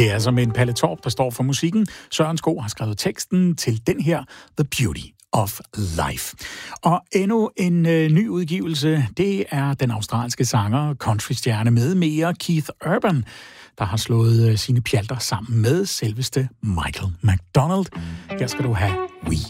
Det er altså med en Palle Torp, der står for musikken. Søren Sko har skrevet teksten til den her The Beauty of Life. Og endnu en ny udgivelse, det er den australske sanger, countrystjerne med mere Keith Urban, der har slået sine pjalter sammen med selveste Michael McDonald. Her skal du have We